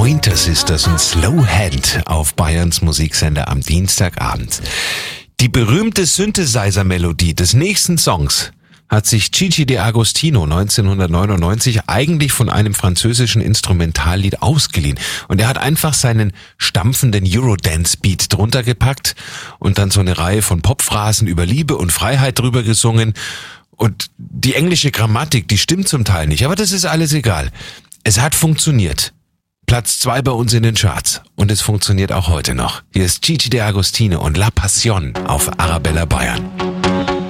Pointer Sisters und Slow Hand auf Bayerns Musiksender am Dienstagabend. Die berühmte Synthesizer-Melodie des nächsten Songs hat sich Gigi D'Agostino 1999 eigentlich von einem französischen Instrumentallied ausgeliehen. Und er hat einfach seinen stampfenden Eurodance-Beat drunter gepackt und dann so eine Reihe von Popphrasen über Liebe und Freiheit drüber gesungen. Und die englische Grammatik, die stimmt zum Teil nicht, aber das ist alles egal. Es hat funktioniert. Platz 2 bei uns in den Charts. Und es funktioniert auch heute noch. Hier ist Gigi D'Agostino und La Passion auf Arabella Bayern.